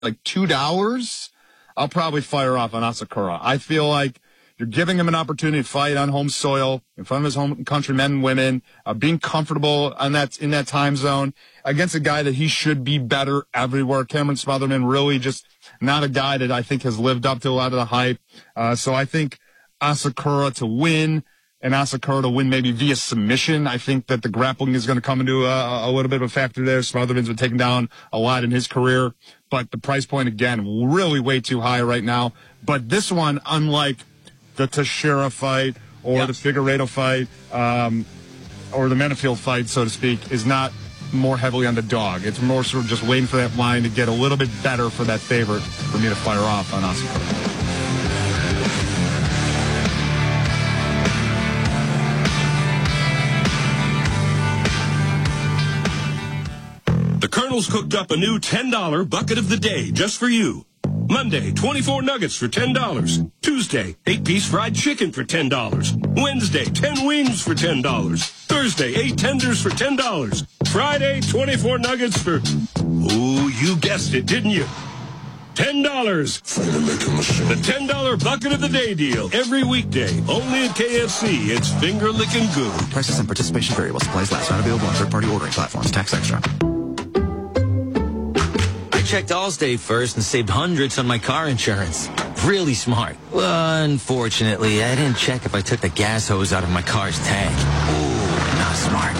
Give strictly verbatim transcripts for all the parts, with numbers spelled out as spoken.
like two dollars, I'll probably fire off on Asakura. I feel like you're giving him an opportunity to fight on home soil in front of his home country men and women, uh, being comfortable on that in that time zone against a guy that he should be better everywhere. Cameron Smotherman really just not a guy that I think has lived up to a lot of the hype. Uh, so I think Asakura to win, and Asakura to win maybe via submission. I think that the grappling is going to come into a, a little bit of a factor there. Smotherman's been taken down a lot in his career, but the price point, again, really way too high right now. But this one, unlike the Teixeira fight or yep. the Figueiredo fight um, or the Menifield fight, so to speak, is not more heavily on the dog. It's more sort of just waiting for that line to get a little bit better for that favorite for me to fire off on Asakura. The Colonel's cooked up a new ten dollar bucket of the day just for you. Monday, twenty-four nuggets for ten dollars. Tuesday, eight piece fried chicken for ten dollars. Wednesday, ten wings for ten dollars. Thursday, eight tenders for ten dollars. Friday, twenty-four nuggets for, oh, you guessed it, didn't you? ten dollars. The ten dollar bucket of the day deal. Every weekday. Only at K F C. It's finger-licking good. Prices and participation vary while supplies last. Not available on third-party ordering platforms. Tax extra. I checked Allstate first and saved hundreds on my car insurance. Really smart. Well, unfortunately, I didn't check if I took the gas hose out of my car's tank. Ooh, not smart.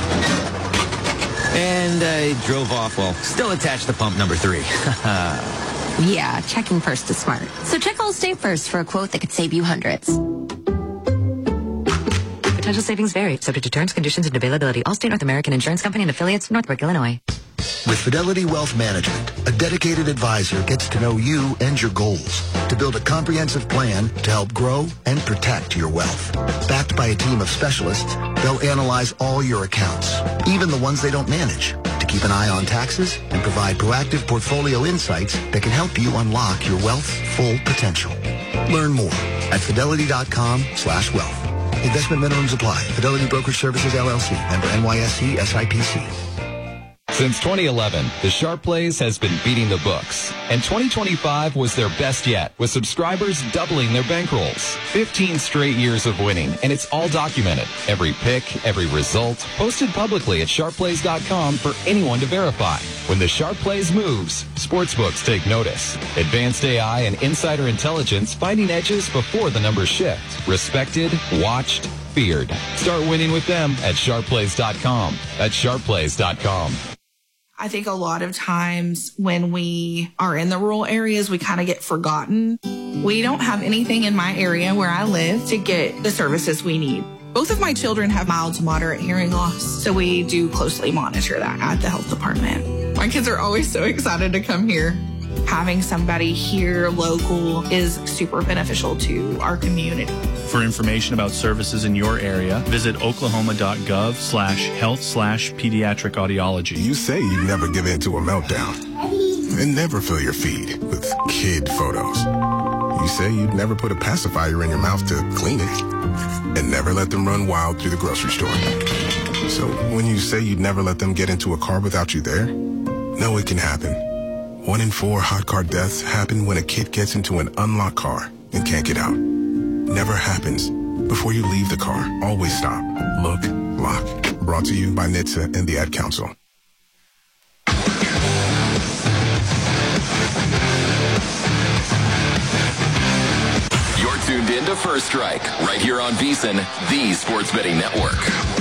And I drove off, well, still attached to pump number three. Yeah, checking first is smart. So check Allstate first for a quote that could save you hundreds. Potential savings vary, subject to terms, conditions, and availability. Allstate North American Insurance Company and affiliates, Northbrook, Illinois. With Fidelity Wealth Management, a dedicated advisor gets to know you and your goals to build a comprehensive plan to help grow and protect your wealth. Backed by a team of specialists, they'll analyze all your accounts, even the ones they don't manage, to keep an eye on taxes and provide proactive portfolio insights that can help you unlock your wealth's full potential. Learn more at fidelity.com slash wealth. Investment minimums apply. Fidelity Brokerage Services, L L C. Member N Y S E, S I P C. Since twenty eleven, the Sharp Plays has been beating the books. And twenty twenty-five was their best yet, with subscribers doubling their bankrolls. fifteen straight years of winning, and it's all documented. Every pick, every result, posted publicly at sharp plays dot com for anyone to verify. When the Sharp Plays moves, sportsbooks take notice. Advanced A I and insider intelligence finding edges before the numbers shift. Respected, watched, feared. Start winning with them at sharp plays dot com. That's sharp plays dot com. I think a lot of times when we are in the rural areas, we kind of get forgotten. We don't have anything in my area where I live to get the services we need. Both of my children have mild to moderate hearing loss, so we do closely monitor that at the health department. My kids are always so excited to come here. Having somebody here local is super beneficial to our community. For information about services in your area, visit oklahoma.gov slash health slash pediatric audiology. You say you never give in to a meltdown and never fill your feed with kid photos. You say you'd never put a pacifier in your mouth to clean it and never let them run wild through the grocery store. So when you say you'd never let them get into a car without you there, know it can happen. One in four hot car deaths happen when a kid gets into an unlocked car and can't get out. Never happens. Before you leave the car, always stop, look, lock. Brought to you by N H T S A and the Ad Council. You're tuned in to First Strike, right here on VEASAN, the Sports Betting Network.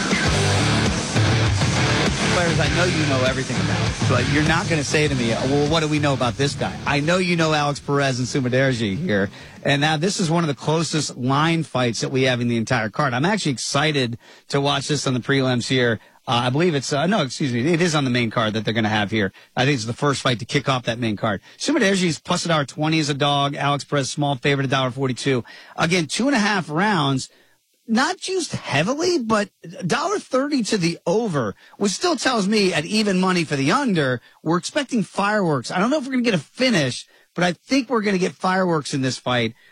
Players I know you know everything about, but you're not going to say to me, well, what do we know about this guy? I know you know Alex Perez and Sumudaerji here, and now this is one of the closest line fights that we have in the entire card. I'm actually excited to watch this on the prelims here. Uh, I believe it's, uh, no, excuse me, it is on the main card that they're going to have here. I think it's the first fight to kick off that main card. Sumudaerji is plus one dollar twenty as a dog. Alex Perez, small favorite, one dollar forty-two. Again, two and a half rounds. Not used heavily, but one dollar thirty to the over, which still tells me at even money for the under, we're expecting fireworks. I don't know if we're going to get a finish, but I think we're going to get fireworks in this fight.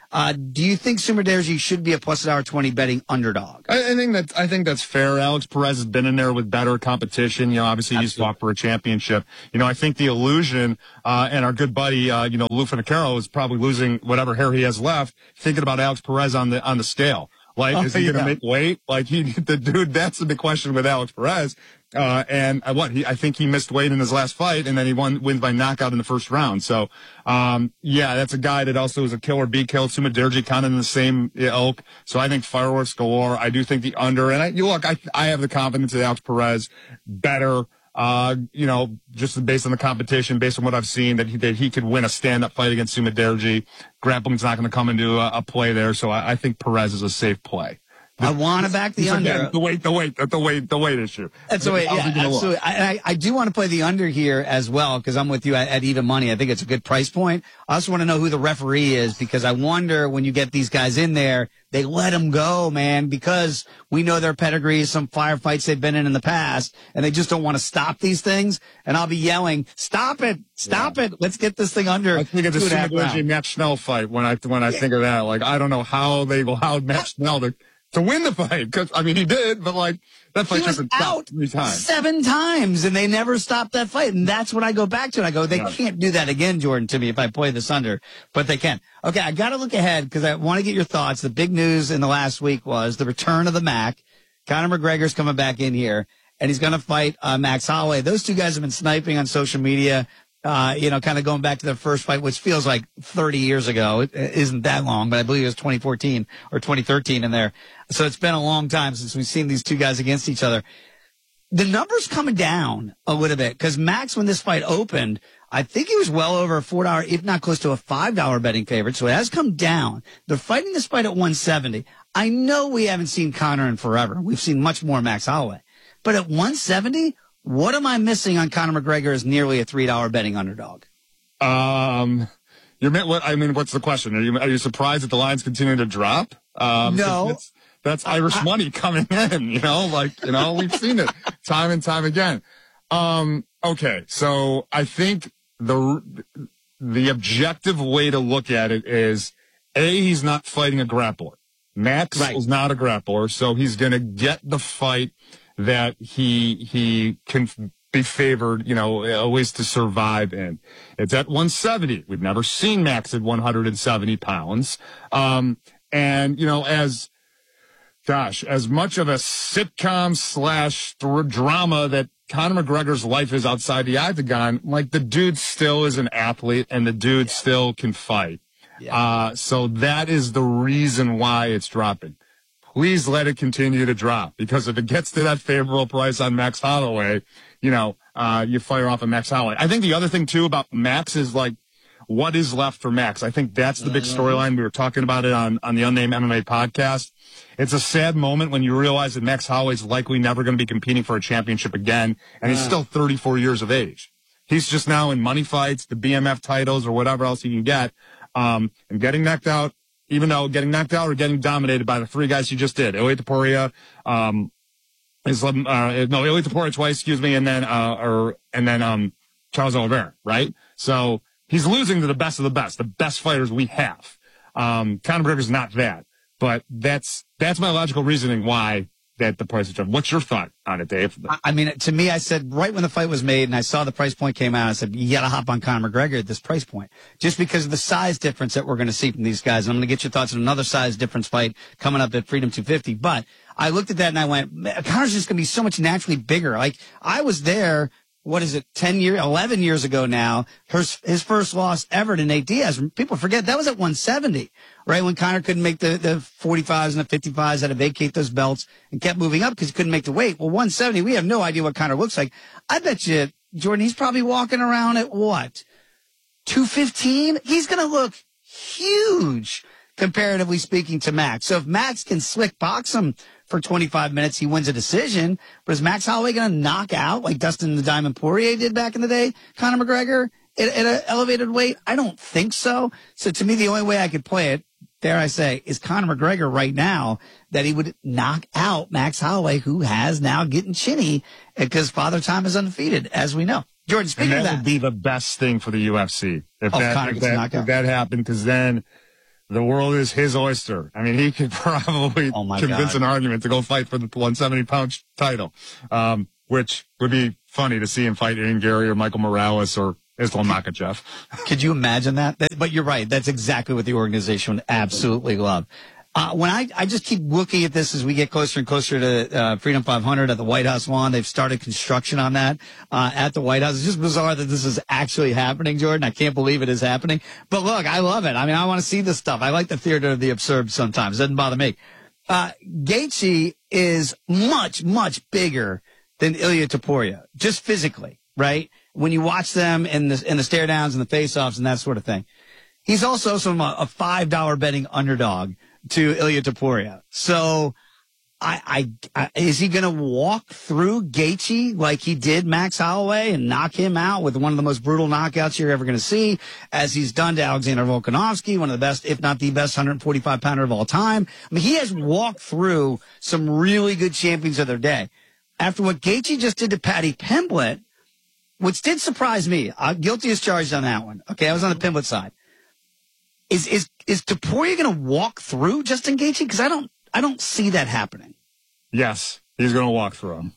Uh, do you think Sumudaerji should be a plus one twenty betting underdog? I, I think that I think that's fair. Alex Perez has been in there with better competition. You know, obviously he's fought for a championship. You know, I think the illusion uh, and our good buddy, uh, you know, Lou Finocchiaro is probably losing whatever hair he has left, thinking about Alex Perez on the on the scale. Like, oh, is he yeah. going to make weight? Like, he, the dude, that's the big question with Alex Perez. Uh, and uh, what he, I think he missed weight in his last fight, and then he won, wins by knockout in the first round. So, um, yeah, that's a guy that also is a killer, be killed. Sumudaerji kind of in the same ilk. So I think fireworks galore. I do think the under, and I, you look, I, I have the confidence that Alex Perez better. Uh, you know, just based on the competition, based on what I've seen, that he, that he could win a stand-up fight against Sumudaerji. Grappling's not going to come into a, a play there, so I, I think Perez is a safe play. I want to back the under. Again, the weight, the weight, the weight, the weight issue. That's the way. Yeah, absolutely. I, I, I do want to play the under here as well because I'm with you at, at even money. I think it's a good price point. I also want to know who the referee is because I wonder when you get these guys in there, they let them go, man, because we know their pedigree, some firefights they've been in in the past, and they just don't want to stop these things. And I'll be yelling, "Stop it! Stop yeah. it! Let's get this thing under." I think it's a Sumudaerji Matt Schnell fight when I when I yeah. think of that. Like I don't know how they allowed Matt Schnell to. To win the fight, because I mean he did, but like that fight just out three times, seven times, and they never stopped that fight. And that's what I go back to. And I go, they yeah. can't do that again, Jordan, to me if I play this under, but they can. Okay, I got to look ahead because I want to get your thoughts. The big news in the last week was the return of the Mac. Conor McGregor's coming back in here, and he's going to fight uh, Max Holloway. Those two guys have been sniping on social media. Uh, you know, kind of going back to their first fight, which feels like thirty years ago. It isn't that long, but I believe it was twenty fourteen or twenty thirteen in there. So it's been a long time since we've seen these two guys against each other. The number's coming down a little bit because Max, when this fight opened, I think he was well over a four dollar, if not close to a five dollar betting favorite. So it has come down. They're fighting this fight at one seventy. I know we haven't seen Conor in forever. We've seen much more Max Holloway. But at one seventy, what am I missing on Conor McGregor as nearly a three dollar betting underdog? Um, you're what? I mean, what's the question? Are you are you surprised that the lines continue to drop? Um, no, it's, that's Irish I, money coming in. You know, like you know, we've seen it time and time again. Um, okay, so I think the the objective way to look at it is a he's not fighting a grappler. Max right. is not a grappler, so he's going to get the fight that he he can be favored, you know, always to survive in. It's at one seventy. We've never seen Max at one hundred seventy pounds. Um, and, you know, as, gosh, as much of a sitcom slash drama that Conor McGregor's life is outside the octagon, like the dude still is an athlete and the dude yeah. still can fight. Yeah. Uh, so that is the reason why it's dropping. Please let it continue to drop because if it gets to that favorable price on Max Holloway, you know, uh, you fire off a Max Holloway. I think the other thing too about Max is like, what is left for Max? I think that's the big storyline. We were talking about it on, on the Unnamed M M A podcast. It's a sad moment when you realize that Max Holloway's likely never going to be competing for a championship again. And he's still thirty-four years of age. He's just now in money fights, the B M F titles or whatever else he can get. Um, and getting knocked out. Even though getting knocked out or getting dominated by the three guys you just did, Ilia Topuria, um, Islam, uh, no, Ilia Topuria twice, excuse me, and then, uh, or, and then, um, Charles Oliveira, right? So he's losing to the best of the best, the best fighters we have. Um, Conor McGregor's not that, but that's, that's my logical reasoning why that the price is dropped. What's your thought on it, Dave? I mean, to me, I said right when the fight was made and I saw the price point came out, I said, you got to hop on Conor McGregor at this price point just because of the size difference that we're going to see from these guys. And I'm going to get your thoughts on another size difference fight coming up at Freedom two fifty. But I looked at that and I went, Conor's just going to be so much naturally bigger. Like I was there. What is it, ten years, eleven years ago now, his, his first loss ever to Nate Diaz. People forget that was at one seventy, right? When Conor couldn't make the, the forty-fives and the fifty-fives, had to vacate those belts and kept moving up because he couldn't make the weight. Well, one seventy, we have no idea what Conor looks like. I bet you, Jordan, he's probably walking around at what? two fifteen? He's going to look huge, comparatively speaking to Max. So if Max can slick box him for twenty-five minutes, he wins a decision. But is Max Holloway going to knock out like Dustin the Diamond Poirier did back in the day, Conor McGregor, at, at an elevated weight? I don't think so. So to me, the only way I could play it, dare I say, is Conor McGregor right now that he would knock out Max Holloway, who has now getting chinny because Father Time is undefeated, as we know. Jordan, speaking and that of that. would be the best thing for the U F C. If oh, that, Conor if gets that, knocked out. If that happened, because then the world is his oyster. I mean, he could probably oh my convince God. an argument to go fight for the one seventy pound title, um, which would be funny to see him fight Ian Gary or Michael Morales or Islam Makhachev. Could you imagine that? that? But you're right. That's exactly what the organization would absolutely love. Uh, when I, I just keep looking at this as we get closer and closer to uh, Freedom five hundred at the White House lawn. They've started construction on that uh, at the White House. It's just bizarre that this is actually happening, Jordan. I can't believe it is happening. But look, I love it. I mean, I want to see this stuff. I like the theater of the absurd sometimes. It doesn't bother me. Uh, Gaethje is much, much bigger than Ilia Topuria, just physically, right? When you watch them in the, in the stare downs and the face-offs and that sort of thing. He's also some uh, a five dollar betting underdog to Ilia Topuria. So, I, I, I is he going to walk through Gaethje like he did Max Holloway and knock him out with one of the most brutal knockouts you're ever going to see, as he's done to Alexander Volkanovski, one of the best, if not the best, one forty-five pounder of all time? I mean, he has walked through some really good champions of their day. After what Gaethje just did to Paddy Pimblett, which did surprise me, uh, guilty as charged on that one. Okay, I was on the Pimblett side. Is is is Topuria going to walk through Justin Gaethje? Because I don't I don't see that happening. Yes, he's going to walk through him.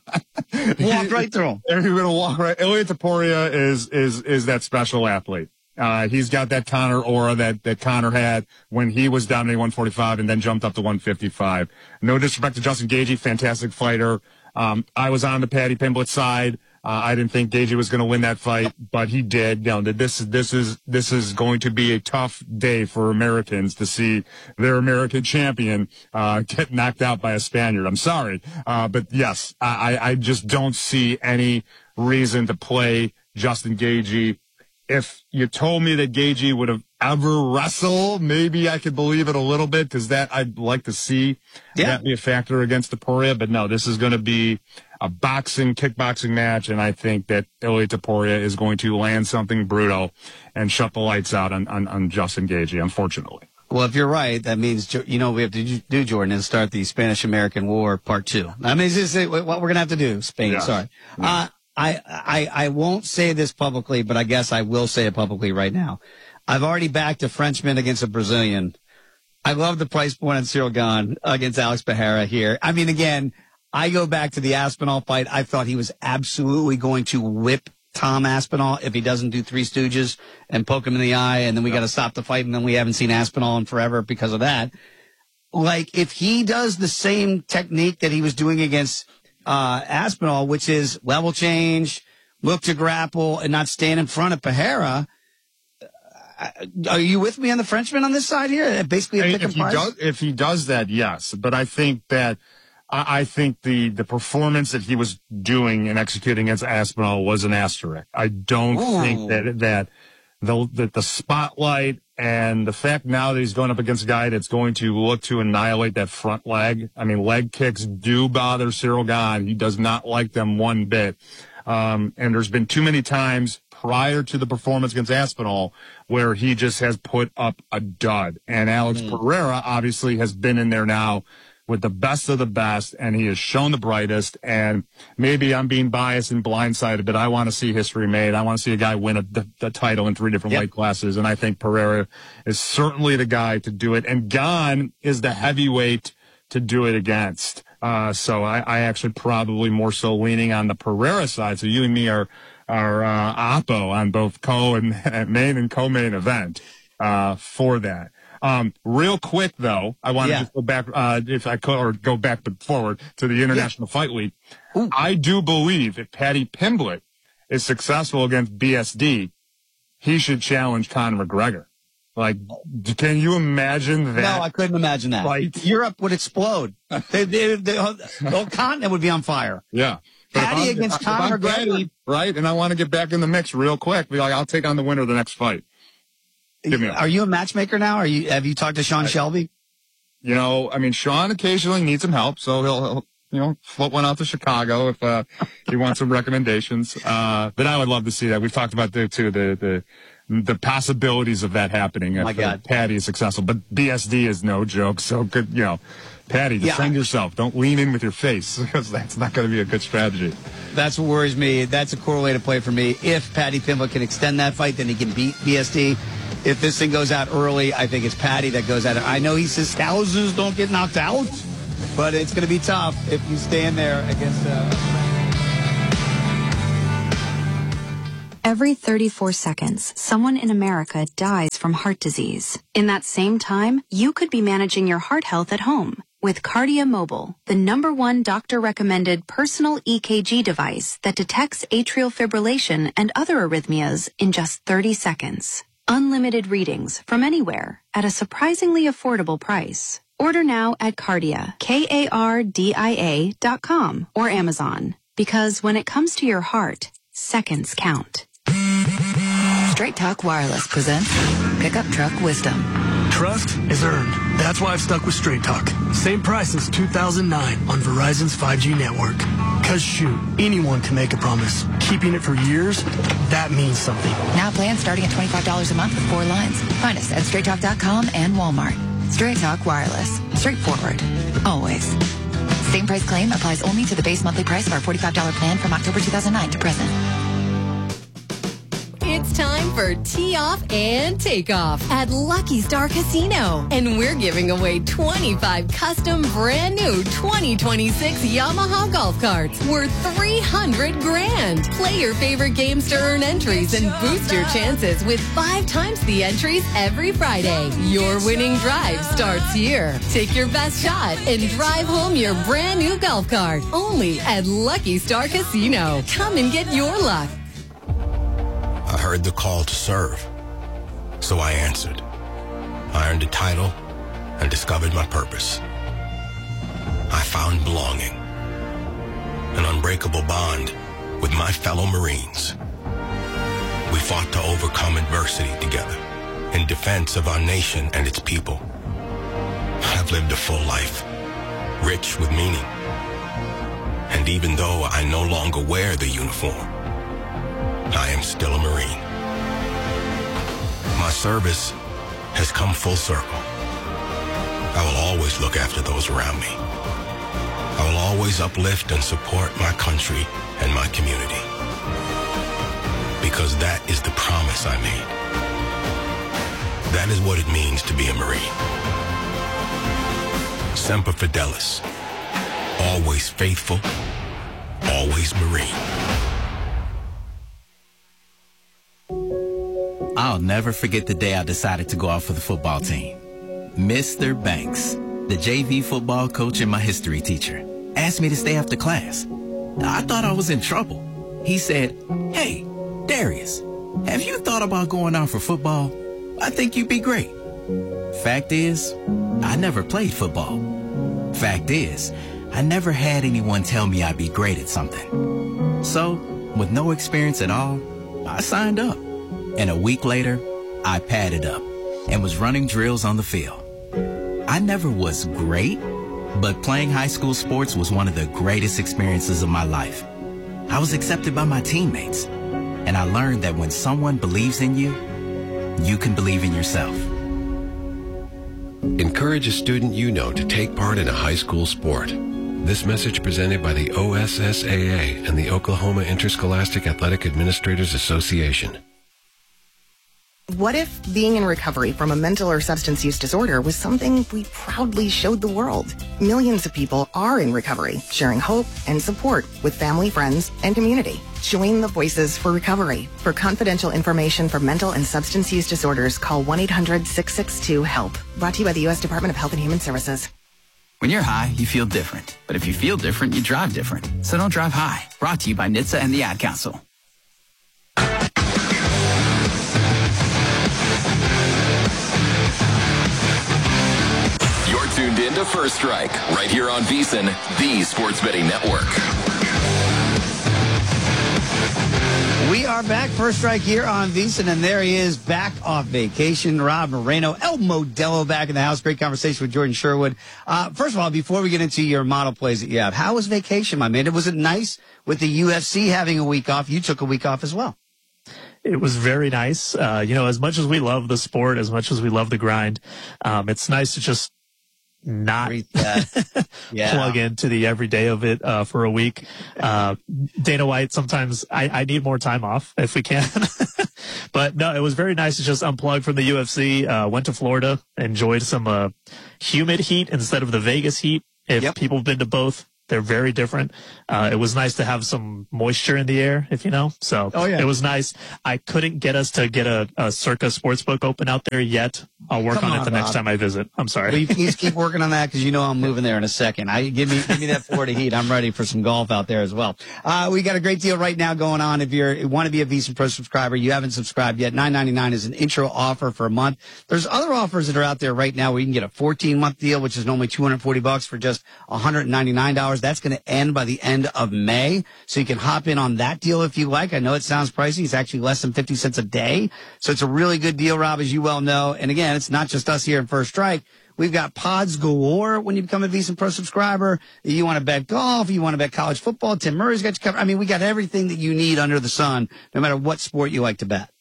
Walk right through him. He's going to walk right. Ilia Topuria is is is that special athlete. Uh, he's got that Conor aura that that Conor had when he was dominating one forty-five and then jumped up to one fifty-five. No disrespect to Justin Gaethje, fantastic fighter. Um, I was on the Paddy Pimblett side. Uh, I didn't think Gaethje was going to win that fight, but he did. You know, this this is this is going to be a tough day for Americans to see their American champion uh, get knocked out by a Spaniard. I'm sorry, uh, but yes, I, I just don't see any reason to play Justin Gaethje. If you told me that Gaethje would have ever wrestled, maybe I could believe it a little bit, because that I'd like to see yeah. that be a factor against Topuria. But no, this is going to be a boxing, kickboxing match, and I think that Ilia Topuria is going to land something brutal and shut the lights out on, on, on Justin Gaethje, unfortunately. Well, if you're right, that means, you know, what we have to do, Jordan, is start the Spanish-American War Part Two. I mean, is this what we're going to have to do, Spain? Yeah. Sorry. Yeah. Uh, I, I, I won't say this publicly, but I guess I will say it publicly right now. I've already backed a Frenchman against a Brazilian. I love the price point on Cyril Gane against Alex Pereira here. I mean, again, I go back to the Aspinall fight. I thought he was absolutely going to whip Tom Aspinall if he doesn't do Three Stooges and poke him in the eye, and then we got to stop the fight, and then we haven't seen Aspinall in forever because of that. Like, if he does the same technique that he was doing against uh Aspinall, which is level change, look to grapple, and not stand in front of Pereira, are you with me on the Frenchman on this side here? Basically, a pick if he price? does, if he does that, yes. But I think that I think the, the performance that he was doing and executing against Aspinall was an asterisk. I don't Ooh. think that that the that the spotlight and the fact now that he's going up against a guy that's going to look to annihilate that front leg. I mean, leg kicks do bother Cyril Gane. He does not like them one bit. Um, and there's been too many times prior to the performance against Aspinall where he just has put up a dud. And Alex mm. Pereira obviously has been in there now with the best of the best, and he has shown the brightest. And maybe I'm being biased and blindsided, but I want to see history made. I want to see a guy win a, the, the title in three different yep. weight classes, and I think Pereira is certainly the guy to do it. And Gane is the heavyweight to do it against. Uh, so I, I actually probably more so leaning on the Pereira side. So you and me are are uh, oppo on both co and, and main and co-main event uh, for that. Um, real quick though, I want to yeah. just go back, uh, if I could, or go back but forward to the International yeah. Fight League. Ooh. I do believe if Paddy Pimblett is successful against B S D, he should challenge Conor McGregor. Like, can you imagine that? No, I couldn't imagine that. Like, Europe would explode. they, they, they, the whole continent would be on fire. Yeah. Paddy against Conor McGregor. Paddy, right? And I want to get back in the mix real quick. Be like, I'll take on the winner of the next fight. Give me a Are you a matchmaker now? Are you? Have you talked to Sean I, Shelby? You know, I mean, Sean occasionally needs some help, so he'll, he'll you know, float one out to Chicago if uh, he wants some recommendations. Uh, but I would love to see that. We've talked about the too the the the possibilities of that happening if oh my God. Paddy is successful. But B S D is no joke. So good, you know, Paddy, defend yeah. yourself. Don't lean in with your face because that's not going to be a good strategy. That's what worries me. That's a correlated play for me. If Paddy Pimblett can extend that fight, then he can beat B S D. if this thing goes out early, I think it's Patty that goes out. I know he says thousands don't get knocked out, but it's going to be tough if you stand there against uh Every thirty-four seconds, someone in America dies from heart disease. In that same time, you could be managing your heart health at home with Cardia Mobile, the number one doctor-recommended personal E K G device that detects atrial fibrillation and other arrhythmias in just thirty seconds. Unlimited readings from anywhere at a surprisingly affordable price. Order now at Cardia, K A R D I A dot com or Amazon. Because when it comes to your heart, seconds count. Straight Talk Wireless presents Pickup Truck Wisdom. Trust is earned. That's why I've stuck with Straight Talk. Same price since two thousand nine on Verizon's five G network. Cause shoot, anyone can make a promise. Keeping it for years, that means something. Now plans starting at twenty-five dollars a month with four lines. Find us at straight talk dot com and Walmart. Straight Talk Wireless. Straightforward. Always. Same price claim applies only to the base monthly price of our forty-five dollars plan from October two thousand nine to present. It's time for Tee Off and Takeoff at Lucky Star Casino. And we're giving away twenty-five custom brand new twenty twenty-six Yamaha golf carts worth three hundred grand. Play your favorite games to earn entries and boost your chances with five times the entries every Friday. Your winning drive starts here. Take your best shot and drive home your brand new golf cart. Only at Lucky Star Casino. Come and get your luck. I heard the call to serve, so I answered. I earned a title and discovered my purpose. I found belonging, an unbreakable bond with my fellow Marines. We fought to overcome adversity together in defense of our nation and its people. I've lived a full life, rich with meaning. And even though I no longer wear the uniform, I am still a Marine. My service has come full circle. I will always look after those around me. I will always uplift and support my country and my community. Because that is the promise I made. That is what it means to be a Marine. Semper Fidelis. Always faithful. Always Marine. I'll never forget the day I decided to go out for the football team. Mister Banks, the J V football coach and my history teacher, asked me to stay after class. I thought I was in trouble. He said, "Hey, Darius, have you thought about going out for football? I think you'd be great." Fact is, I never played football. Fact is, I never had anyone tell me I'd be great at something. So, with no experience at all, I signed up. And a week later, I padded up and was running drills on the field. I never was great, but playing high school sports was one of the greatest experiences of my life. I was accepted by my teammates, and I learned that when someone believes in you, you can believe in yourself. Encourage a student you know to take part in a high school sport. This message presented by the O S S A A and the Oklahoma Interscholastic Athletic Administrators Association. What if being in recovery from a mental or substance use disorder was something we proudly showed the world? Millions of people are in recovery, sharing hope and support with family, friends, and community. Join the Voices for Recovery. For confidential information for mental and substance use disorders, call one eight hundred six six two HELP. Brought to you by the U S Department of Health and Human Services. When you're high, you feel different. But if you feel different, you drive different. So don't drive high. Brought to you by N H T S A and the Ad Council. Tuned in to First Strike, right here on VEASAN, the Sports Betting Network. We are back, First Strike here on VEASAN, and there he is, back off vacation. Rob Moreno, El Modelo back in the house. Great conversation with Jordan Sherwood. Uh, first of all, before we get into your model plays that you have, how was vacation, my man? Was it nice with the U F C having a week off? You took a week off as well. It was very nice. Uh, you know, as much as we love the sport, as much as we love the grind, um, it's nice to just not yeah. plug into the everyday of it uh, for a week. Uh, Dana White, sometimes I, I need more time off if we can. But no, it was very nice to just unplug from the U F C. Uh, went to Florida, enjoyed some uh, humid heat instead of the Vegas heat. If yep. people have been to both, they're very different. Uh, it was nice to have some moisture in the air, if you know. So oh, yeah. it was nice. I couldn't get us to get a, a Circa Sportsbook open out there yet. I'll work Come on, on it the Rob. next time I visit. I'm sorry. Will you please keep working on that because you know I'm moving there in a second. I give me give me that Florida heat. I'm ready for some golf out there as well. Uh, we got a great deal right now going on. If you're, you want to be a VSiN Pro subscriber, you haven't subscribed yet. nine ninety-nine is an intro offer for a month. There's other offers that are out there right now where you can get a fourteen month deal, which is normally two hundred forty bucks for just one hundred ninety-nine dollars. That's going to end by the end of May. So you can hop in on that deal if you like. I know it sounds pricey. It's actually less than fifty cents a day. So it's a really good deal, Rob, as you well know. And again, it's not just us here in First Strike. We've got pods galore when you become a VSiN Pro subscriber. You want to bet golf, you want to bet college football, Tim Murray's got you covered. I mean, we got everything that you need under the sun, no matter what sport you like to bet.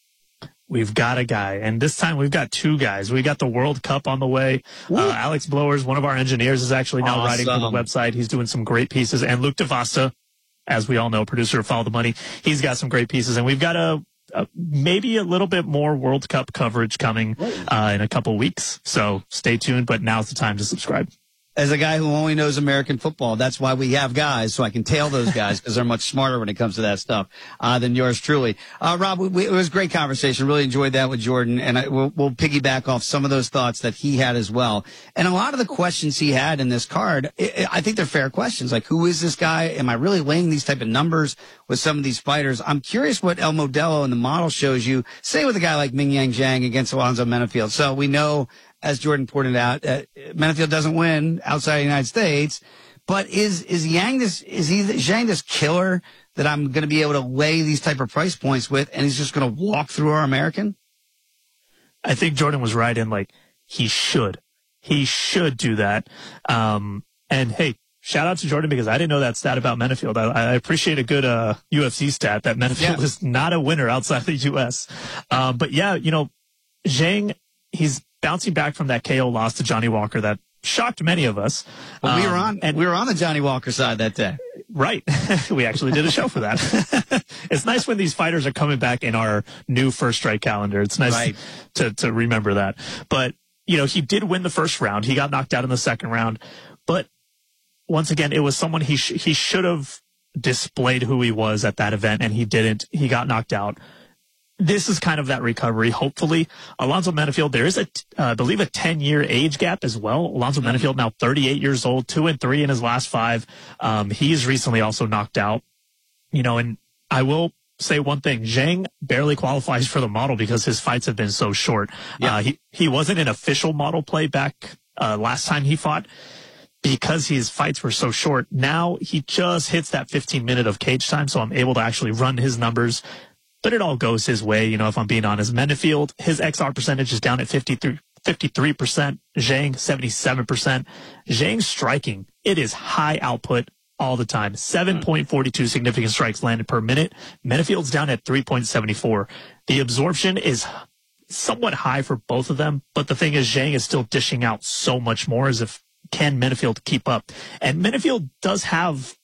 We've got a guy, and this time we've got two guys. We got the World Cup on the way. Uh, Alex Blowers, one of our engineers, is actually now awesome. writing for the website. He's doing some great pieces. And Luke DeVasta, as we all know, producer of Follow the Money, he's got some great pieces. And we've got a, a maybe a little bit more World Cup coverage coming uh, in a couple weeks. So stay tuned, but now's the time to subscribe. As a guy who only knows American football, that's why we have guys, so I can tail those guys because they're much smarter when it comes to that stuff uh, than yours truly. Uh, Rob, we, we, it was a great conversation. Really enjoyed that with Jordan, and I, we'll, we'll piggyback off some of those thoughts that he had as well. And a lot of the questions he had in this card, I, I think they're fair questions. Like, who is this guy? Am I really laying these type of numbers with some of these fighters? I'm curious what El Modelo and the model shows you, say with a guy like Ming Yang Zhang against Alonzo Menafield. So we know, as Jordan pointed out, uh, Menafield doesn't win outside the United States, but is is Yang this is he Zhang this killer that I'm going to be able to lay these type of price points with, and he's just going to walk through our American? I think Jordan was right in like he should, he should do that. Um, and hey, shout out to Jordan because I didn't know that stat about Menafield. I, I appreciate a good uh, U F C stat that Menafield yeah. is not a winner outside the U S. Um, but yeah, you know, Zhang, he's bouncing back from that K O loss to Johnny Walker that shocked many of us. Well, we um, were on and we were on the Johnny Walker side that day. Right. We actually did a show for that. It's nice when these fighters are coming back in our new First Strike calendar. It's nice right. to, to remember that. But, you know, he did win the first round. He got knocked out in the second round. But once again, it was someone he sh- he should have displayed who he was at that event, and he didn't. He got knocked out. This is kind of that recovery, hopefully. Alonzo Menafield, there is, a, uh, I believe, a ten-year age gap as well. Alonzo Menafield now thirty-eight years old, two and three in his last five. Um, he's recently also knocked out. You know, and I will say one thing. Zhang barely qualifies for the model because his fights have been so short. Yeah. Uh, he, he wasn't an official model play back uh, last time he fought because his fights were so short. Now he just hits that fifteen minute of cage time, so I'm able to actually run his numbers. But it all goes his way, you know, if I'm being honest. Menafield, his X R percentage is down at fifty-three percent. Zhang, seventy-seven percent. Zhang's striking, it is high output all the time. seven point four two significant strikes landed per minute. Menafield's down at three point seven four. The absorption is somewhat high for both of them, but the thing is Zhang is still dishing out so much more as if can Menafield keep up. And Menafield does have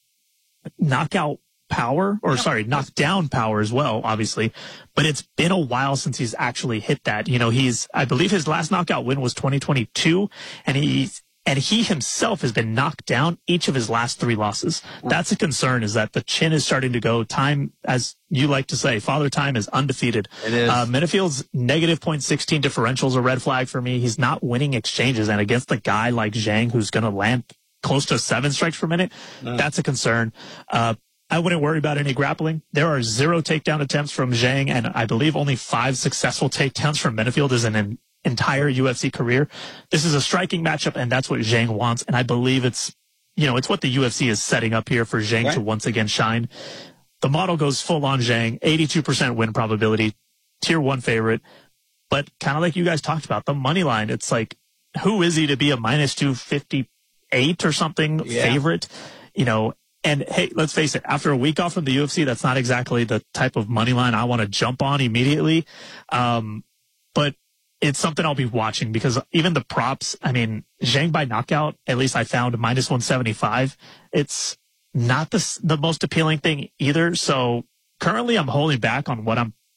knockout power, or yep. sorry, knockdown power as well, obviously. But it's been a while since he's actually hit that. You know, he's, I believe his last knockout win was twenty twenty-two, and he's, and he himself has been knocked down each of his last three losses. That's a concern, is that the chin is starting to go. Time, as you like to say, Father Time is undefeated. It is. Uh, Menafield's negative zero point one six differential is a red flag for me. He's not winning exchanges, and against a guy like Zhang, who's going to land close to seven strikes per minute, no. that's a concern. Uh, I wouldn't worry about any grappling. There are zero takedown attempts from Zhang, and I believe only five successful takedowns from Menafield as an entire U F C career. This is a striking matchup, and that's what Zhang wants. And I believe it's, you know, it's what the U F C is setting up here for Zhang right. to once again shine. The model goes full on Zhang, eighty-two percent win probability, tier one favorite. But kind of like you guys talked about, the money line, it's like, who is he to be a minus two fifty-eight or something yeah. favorite? You know, and hey, let's face it, after a week off from the U F C, that's not exactly the type of money line I want to jump on immediately. Um, but it's something I'll be watching, because even the props, I mean, Zhang by knockout, at least I found minus one seventy-five. It's not the, the most appealing thing either. So currently I'm holding back on what I'm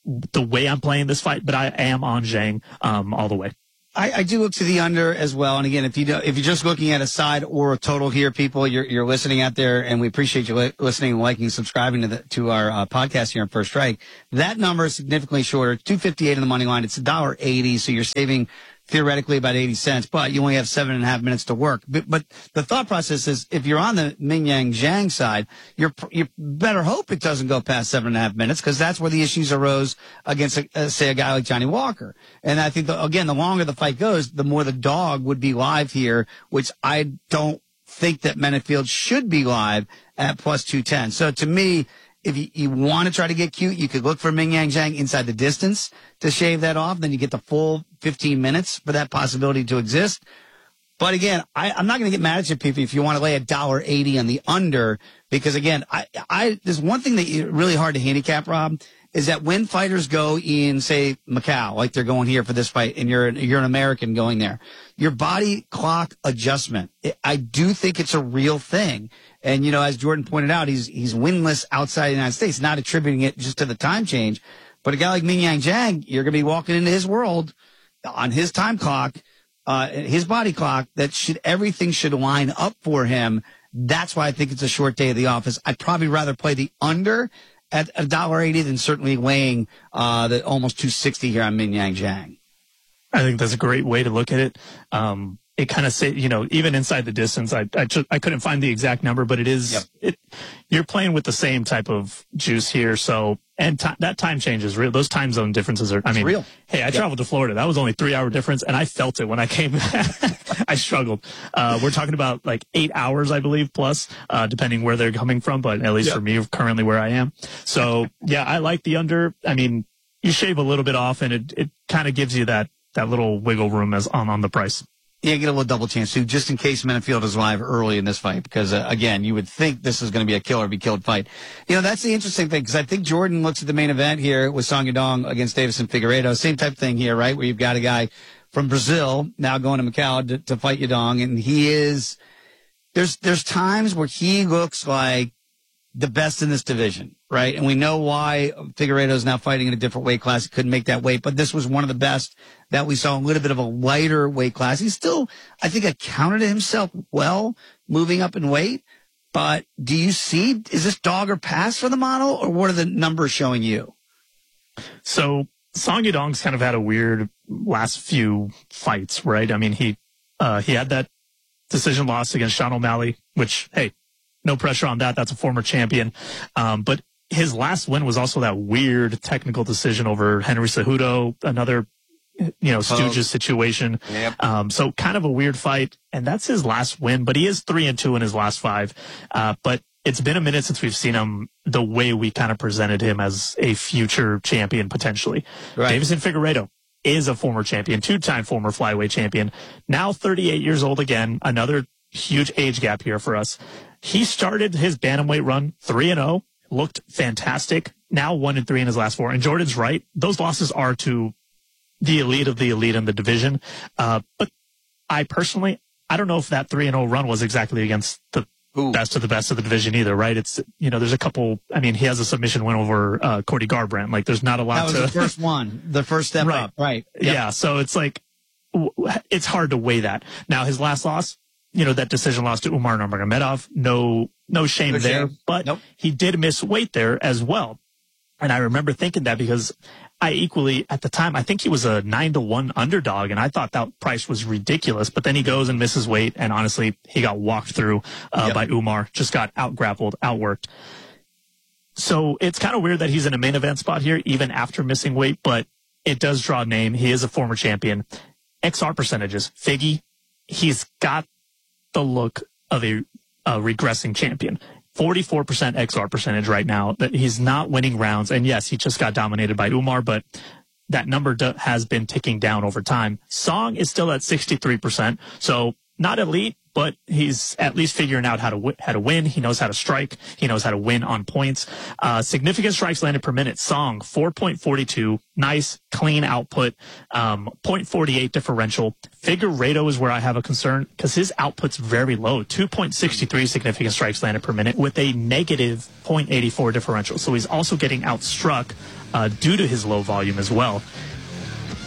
the way I'm playing this fight, but I am on Zhang um, all the way. I, I do look to the under as well. And again, if you do, if you're just looking at a side or a total here, people, you're, you're listening out there, and we appreciate you li- listening, liking, subscribing to the, to our uh, podcast here on First Strike. That number is significantly shorter, two fifty-eight on the money line. It's one dollar eighty, so you're saving theoretically about eighty cents, but you only have seven and a half minutes to work. But, but the thought process is, if you're on the Mingyang Zhang side, you're, you better hope it doesn't go past seven and a half minutes, because that's where the issues arose against, a, uh, say, a guy like Johnny Walker. And I think, the, again, the longer the fight goes, the more the dog would be live here, which I don't think that Menafield should be live at plus two ten. So to me, if you, you want to try to get cute, you could look for Mingyang Zhang inside the distance to shave that off. Then you get the full fifteen minutes for that possibility to exist. But again, I, I'm not going to get mad at you, people, if you want to lay a dollar eighty on the under, because again, I, I, there's one thing that is really hard to handicap, Rob, is that when fighters go in, say, Macau, like they're going here for this fight, and you're, you're an American going there, your body clock adjustment, I do think it's a real thing. And, you know, as Jordan pointed out, he's, he's winless outside the United States, not attributing it just to the time change. But a guy like Mingyang Zhang, you're going to be walking into his world on his time clock, uh, his body clock, that should, everything should line up for him. That's why I think it's a short day of the office. I'd probably rather play the under at one dollar eighty than certainly weighing, uh, the almost two sixty here on Mingyang Zhang. I think that's a great way to look at it. Um, it kind of say, you know, even inside the distance, I I, just, I couldn't find the exact number, but it is, yep. it, you're playing with the same type of juice here. So, and t- that time change is real. Those time zone differences are, I it's mean, real. Hey, I yep. traveled to Florida. That was only three hour difference, and I felt it when I came back. I struggled. Uh, we're talking about like eight hours, I believe, plus, uh, depending where they're coming from, but at least yep. for me, currently where I am. So, yeah, I like the under. I mean, you shave a little bit off, and it, it kind of gives you that, that little wiggle room as on, on the price. Yeah, get a little double chance too, just in case Menafield is live early in this fight, because uh, again, you would think this is going to be a kill or be killed fight. You know, that's the interesting thing, because I think Jordan looks at the main event here with Song Yadong against Davison Figueiredo. Same type of thing here, right? Where you've got a guy from Brazil now going to Macau to, to fight Yadong, and he is, there's, there's times where he looks like the best in this division, right? And we know why Figueiredo is now fighting in a different weight class. He couldn't make that weight, but this was one of the best that we saw, a little bit of a lighter weight class. He's still, I think, accounted to himself well moving up in weight. But do you see, is this dog or pass for the model, or what are the numbers showing you? So Song Yadong's kind of had a weird last few fights, right? I mean, he, uh, he had that decision loss against Sean O'Malley, which, hey, no pressure on that. That's a former champion. Um, but his last win was also that weird technical decision over Henry Cejudo, another, you know, Stooges oh. situation. Yep. Um, so kind of a weird fight. And that's his last win, but he is three and two in his last five. Uh, but it's been a minute since we've seen him the way we kind of presented him as a future champion potentially. Right. Davison Figueiredo is a former champion, two-time former flyweight champion, now thirty-eight years old again, another huge age gap here for us. He started his bantamweight run three and oh, looked fantastic. Now one and three in his last four. And Jordan's right. Those losses are to the elite of the elite in the division. Uh, but I personally, I don't know if that three and oh run was exactly against the Ooh. best of the best of the division either, right? It's, you know, there's a couple, I mean, he has a submission win over, uh, Cody Garbrandt. Like, there's not a lot to. That was to, the first one, the first step right. up. Right. Yep. Yeah. So it's like, it's hard to weigh that. Now, his last loss, you know, that decision loss to Umar Nurmagomedov, no, no shame no there, shame. but nope. he did miss weight there as well. And I remember thinking that because I equally, at the time, I think he was a nine to one underdog, and I thought that price was ridiculous. But then he goes and misses weight, and honestly, he got walked through uh, yep. by Umar, just got out grappled, outworked. So it's kind of weird that he's in a main event spot here, even after missing weight, but it does draw a name. He is a former champion. X R percentages, Figgy, he's got the look of a, a regressing champion. forty-four percent X R percentage right now. That he's not winning rounds. And yes, he just got dominated by Umar, but that number do, has been ticking down over time. Song is still at sixty-three percent. So not elite, but he's at least figuring out how to w- how to win. He knows how to strike. He knows how to win on points. Uh, significant strikes landed per minute. Song, four point four two. Nice, clean output. Um, zero point four eight differential. Figueiredo is where I have a concern because his output's very low. two point six three significant strikes landed per minute with a negative zero point eight four differential. So he's also getting outstruck uh, due to his low volume as well.